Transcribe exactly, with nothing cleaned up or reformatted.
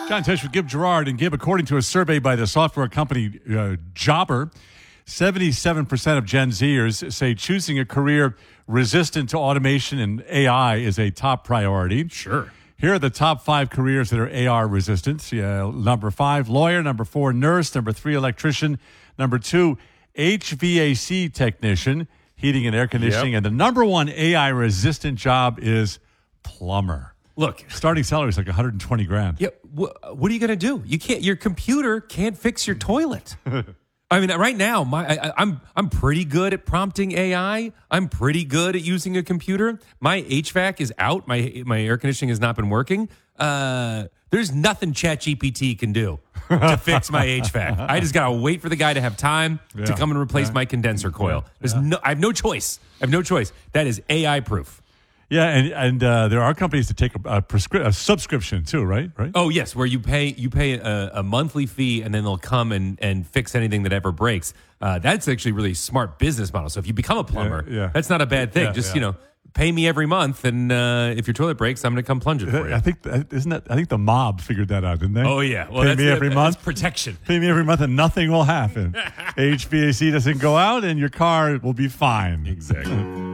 John Tesh with Gib Gerard. And Gib, according to a survey by the software company uh, Jobber, seventy-seven percent of Gen Zers say choosing a career resistant to automation and A I is a top priority. Sure. Here are the top five careers that are A I resistant. Yeah, number five, lawyer. Number four, nurse. Number three, electrician. Number two, H V A C technician, heating and air conditioning. Yep. And the number one A I resistant job is plumber. Look, starting salary is like one hundred twenty grand. Yeah, wh- what are you going to do? You can't. Your computer can't fix your toilet. I mean, right now, my I, I'm I'm pretty good at prompting A I. I'm pretty good at using a computer. My H V A C is out. My my air conditioning has not been working. Uh, there's nothing ChatGPT can do to fix my H V A C. I just gotta wait for the guy to have time Yeah. to come and replace Yeah. my condenser coil. There's Yeah. no. I have no choice. I have no choice. That is A I proof. Yeah, and and uh, there are companies that take a, a, prescri- a subscription too, right? Right. Oh yes, where you pay you pay a, a monthly fee and then they'll come and, and fix anything that ever breaks. Uh, that's actually a really smart business model. So if you become a plumber, Yeah, yeah. that's not a bad thing. Yeah, Just yeah. you know, pay me every month, and uh, if your toilet breaks, I'm going to come plunge it for you. I think isn't that? I think the mob figured that out, didn't they? Oh yeah, well pay that's, me every that's month. protection. Pay me every month, and nothing will happen. H V A C doesn't go out, and your car will be fine. Exactly.